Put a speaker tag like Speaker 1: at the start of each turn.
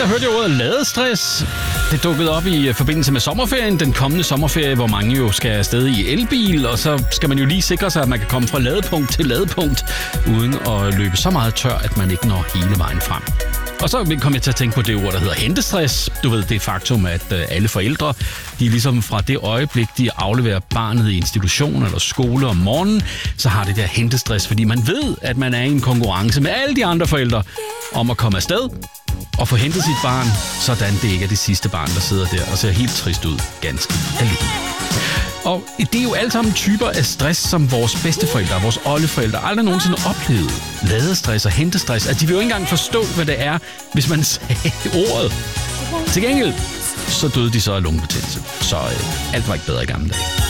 Speaker 1: der hørte jeg ordet ladestress. Det dukkede op i forbindelse med sommerferien, den kommende sommerferie, hvor mange jo skal afsted i elbil, og så skal man jo lige sikre sig, at man kan komme fra ladepunkt til ladepunkt, uden at løbe så meget tør, at man ikke når hele vejen frem. Og så kom jeg til at tænke på det ord, der hedder hentestress. Du ved, det faktum, at alle forældre, de ligesom fra det øjeblik, de afleverer barnet i institution eller skole om morgenen, så har det der hentestress, fordi man ved, at man er i en konkurrence med alle de andre forældre om at komme afsted og få hentet sit barn, sådan det ikke er det sidste barn, der sidder der og ser helt trist ud, ganske alene. Og det er jo alle sammen typer af stress, som vores bedsteforældre og vores oldeforældre aldrig nogensinde oplevede. Ladestress og hentestress, at de vil jo ikke engang forstå, hvad det er, hvis man sagde ordet. Til gengæld, så døde de så af lungebetændelse. Så alt var ikke bedre i gamle dage.